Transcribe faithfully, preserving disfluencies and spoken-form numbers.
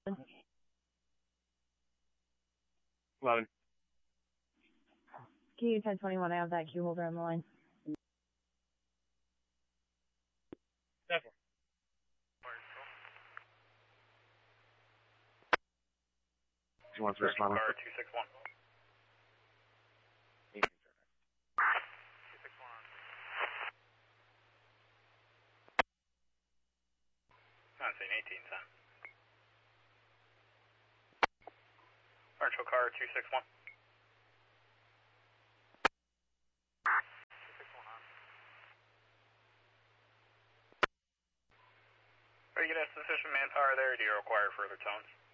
eleven. Q ten twenty-one, I have that queue holder on the line. Definitely. You want first car two six one. two six one. I'm saying eighteen ten. Marshall car two six one. Are you going to have sufficient manpower there, or do you require further tones?